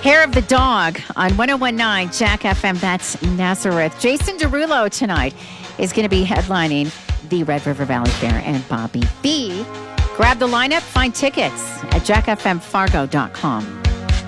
Hair of the Dog on 1019 Jack FM. That's Nazareth. Jason Derulo tonight is going to be headlining the Red River Valley Fair, and Bobby B. Grab the lineup, find tickets at jackfmfargo.com.